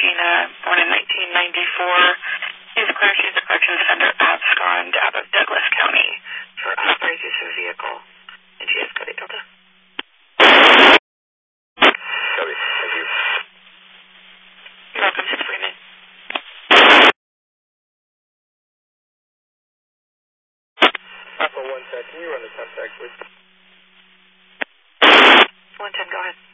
Gina, born in 1994. She's a collection defender abscond out of Douglas County for unauthorized use of a vehicle. And she has Cody Delta. Cody, thank you. You're welcome, 6 Freeman. Alpha 110, can you run the contact, please? 110, go ahead.